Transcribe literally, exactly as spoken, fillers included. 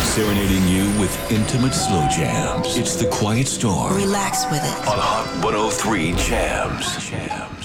serenading you with intimate slow jams. It's The Quiet Storm Relax with it. on Hot one oh three Jams. Jams.